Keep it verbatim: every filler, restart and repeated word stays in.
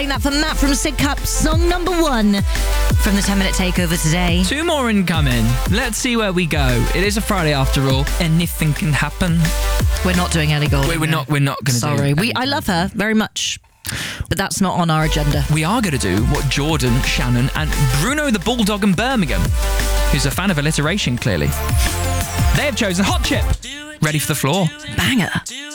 That for Matt from Sid Cup, song number one from the ten minute takeover today. Two more incoming. Let's see where we go. It is a Friday after all. Anything can happen. We're not doing Ellie Goulding. Wait, we're not. We're not going to. Sorry, do we. I love her very much, but that's not on our agenda. We are going to do what Jordan, Shannon, and Bruno the Bulldog in Birmingham, who's a fan of alliteration, clearly. They have chosen Hot Chip. Ready for the floor? Banger.